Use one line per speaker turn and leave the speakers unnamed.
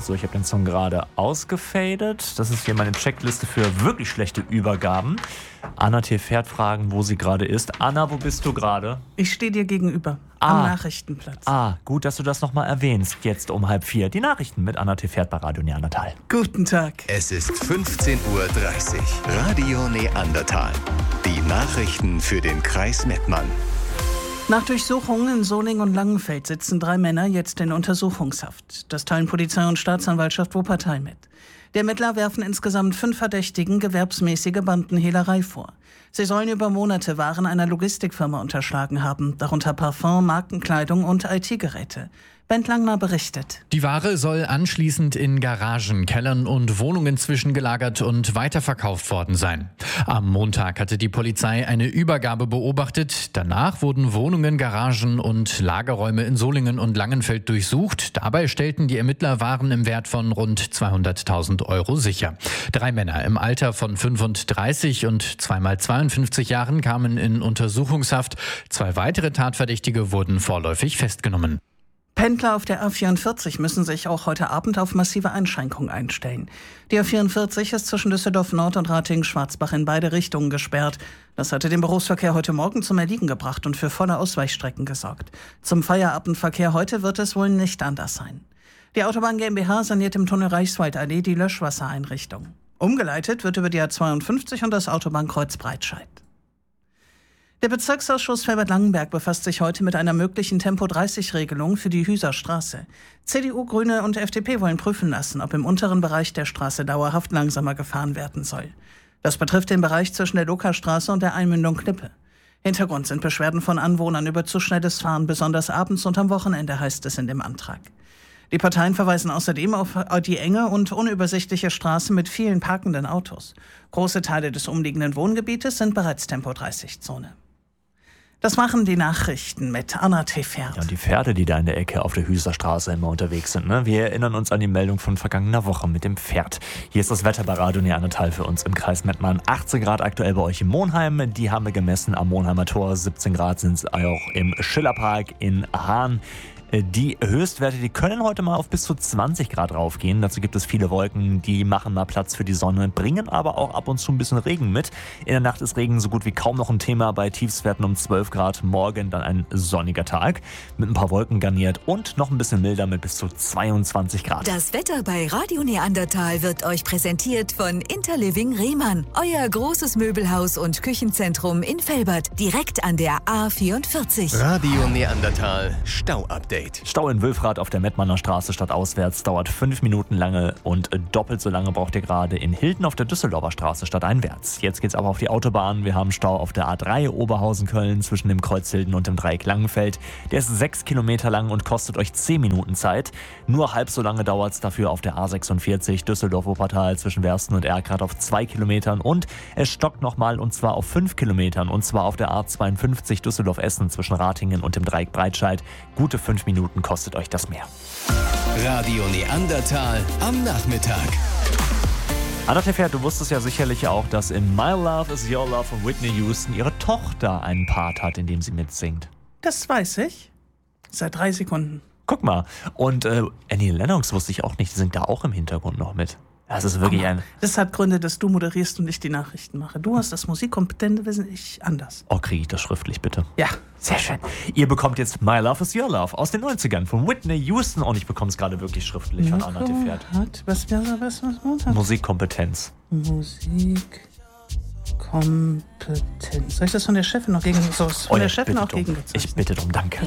So, ich habe den Song gerade ausgefadet. Das ist hier meine Checkliste für wirklich schlechte Übergaben. Anna T. Pferd fragen, wo sie gerade ist. Anna, wo bist du gerade?
Ich stehe dir gegenüber, am Nachrichtenplatz.
Gut, dass du das nochmal erwähnst. Jetzt um 3:30. Die Nachrichten mit Anna T. Pferd bei Radio Neandertal.
Guten Tag.
Es ist 15:30 Uhr. Radio Neandertal. Die Nachrichten für den Kreis Mettmann.
Nach Durchsuchungen in Solingen und Langenfeld sitzen 3 Männer jetzt in Untersuchungshaft. Das teilen Polizei und Staatsanwaltschaft Wuppertal mit. Die Ermittler werfen insgesamt 5 Verdächtigen gewerbsmäßige Bandenhehlerei vor. Sie sollen über Monate Waren einer Logistikfirma unterschlagen haben, darunter Parfum, Markenkleidung und IT-Geräte. Bent Langner berichtet.
Die Ware soll anschließend in Garagen, Kellern und Wohnungen zwischengelagert und weiterverkauft worden sein. Am Montag hatte die Polizei eine Übergabe beobachtet. Danach wurden Wohnungen, Garagen und Lagerräume in Solingen und Langenfeld durchsucht. Dabei stellten die Ermittler Waren im Wert von rund 200.000 € sicher. 3 Männer im Alter von 35 und 2x52 Jahren kamen in Untersuchungshaft. 2 weitere Tatverdächtige wurden vorläufig festgenommen.
Pendler auf der A44 müssen sich auch heute Abend auf massive Einschränkungen einstellen. Die A44 ist zwischen Düsseldorf Nord und Ratingen-Schwarzbach in beide Richtungen gesperrt. Das hatte den Berufsverkehr heute Morgen zum Erliegen gebracht und für volle Ausweichstrecken gesorgt. Zum Feierabendverkehr heute wird es wohl nicht anders sein. Die Autobahn GmbH saniert im Tunnel Reichswaldallee die Löschwassereinrichtung. Umgeleitet wird über die A52 und das Autobahnkreuz Breitscheid. Der Bezirksausschuss Felbert-Langenberg befasst sich heute mit einer möglichen Tempo-30-Regelung für die Hüser Straße. CDU, Grüne und FDP wollen prüfen lassen, ob im unteren Bereich der Straße dauerhaft langsamer gefahren werden soll. Das betrifft den Bereich zwischen der Lokastraße und der Einmündung Klippe. Hintergrund sind Beschwerden von Anwohnern über zu schnelles Fahren, besonders abends und am Wochenende, heißt es in dem Antrag. Die Parteien verweisen außerdem auf die enge und unübersichtliche Straße mit vielen parkenden Autos. Große Teile des umliegenden Wohngebietes sind bereits Tempo-30-Zone. Das machen die Nachrichten mit Anna T. Pferd.
Ja, und die Pferde, die da in der Ecke auf der Hüserstraße immer unterwegs sind, ne? Wir erinnern uns an die Meldung von vergangener Woche mit dem Pferd. Hier ist das Wetter bei Radio Neandertal für uns im Kreis Mettmann. 18 Grad aktuell bei euch in Monheim. Die haben wir gemessen am Monheimer Tor. 17 Grad sind es auch im Schillerpark in Hahn. Die Höchstwerte, die können heute mal auf bis zu 20 Grad raufgehen. Dazu gibt es viele Wolken, die machen mal Platz für die Sonne, bringen aber auch ab und zu ein bisschen Regen mit. In der Nacht ist Regen so gut wie kaum noch ein Thema, bei Tiefstwerten um 12 Grad. Morgen dann ein sonniger Tag mit ein paar Wolken garniert und noch ein bisschen milder mit bis zu 22 Grad.
Das Wetter bei Radio Neandertal wird euch präsentiert von Interliving Rehmann. Euer großes Möbelhaus und Küchenzentrum in Velbert, direkt an der A44.
Radio Neandertal Stau-Update.
Stau in Wülfrath auf der Mettmanner Straße stadtauswärts dauert 5 Minuten lange und doppelt so lange braucht ihr gerade in Hilden auf der Düsseldorfer Straße stadteinwärts. Jetzt geht's aber auf die Autobahn. Wir haben Stau auf der A3 Oberhausen-Köln zwischen dem Kreuz Hilden und dem Dreieck Langenfeld. Der ist 6 Kilometer lang und kostet euch 10 Minuten Zeit. Nur halb so lange dauert es dafür auf der A46 Düsseldorf-Wuppertal zwischen Wersten und Erkrath auf 2 Kilometern und es stockt nochmal und zwar auf 5 Kilometern und zwar auf der A52 Düsseldorf-Essen zwischen Ratingen und dem Dreieck Breitscheid. Gute 5 Minuten kostet euch das mehr.
Radio Neandertal am Nachmittag.
Anna T. Pferd, du wusstest ja sicherlich auch, dass in My Love Is Your Love von Whitney Houston ihre Tochter einen Part hat, in dem sie mitsingt.
Das weiß ich. Seit 3 Sekunden.
Guck mal. Und Annie Lennox wusste ich auch nicht, die singt da auch im Hintergrund noch mit. Das ist wirklich
Das hat Gründe, dass du moderierst und ich die Nachrichten mache. Du hast das musikkompetente Wissen, ich anders.
Oh, kriege ich das schriftlich, bitte?
Ja.
Sehr schön. Ihr bekommt jetzt My Love Is Your Love aus den 90ern von Whitney Houston und ich bekomme es gerade wirklich schriftlich von Anna T. Pferd.
Was?
Musikkompetenz.
Musikkompetenz. Soll ich das von der Chefin noch gegen... So, von der Chefin auch gegengezogen?
Ich bitte drum, danke.